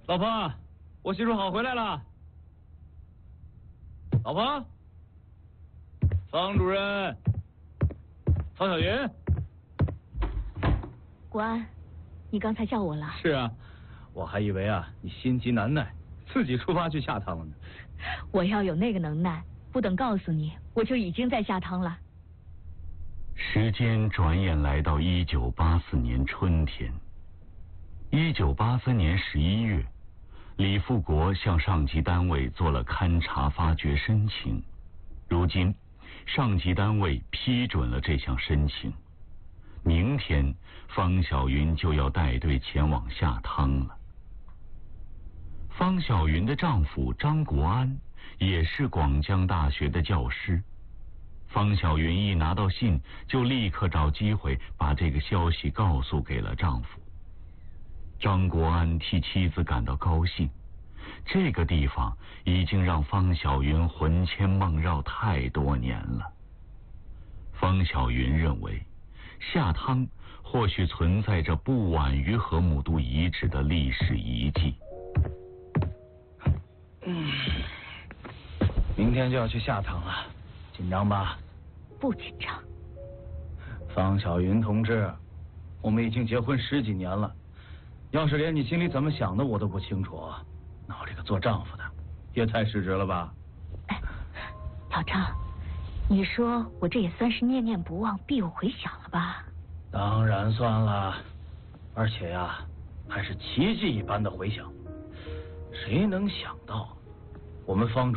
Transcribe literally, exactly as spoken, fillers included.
老婆，我洗漱好回来了。老婆，方主任，方小云。 国安，你刚才叫我了？ 是啊，我还以为啊你心急难耐，自己出发去下汤了呢。 我要有那个能耐，不等告诉你，我就已经在下汤了。 时间转眼来到一九八四年春天。一九八三年十一月，李富国向上级单位做了勘察发掘申请，如今上级单位批准了这项申请，明天方小云就要带队前往下汤了。方小云的丈夫张国安也是广江大学的教师，方小云一拿到信就立刻找机会把这个消息告诉给了丈夫。张国安替妻子感到高兴，这个地方已经让方小云魂牵梦绕太多年了。方小云认为下汤或许存在着不晚于河姆渡遗址的历史遗迹。 嗯，明天就要去下汤了，紧张吧？ 不紧张。 方小云同志，我们已经结婚十几年了，要是连你心里怎么想的我都不清楚，那我这个做丈夫的也太失职了吧？ 哎，老张，你说我这也算是念念不忘，必有回响了吧？ 当然算了，而且呀，还是奇迹一般的回响。谁能想到，我们方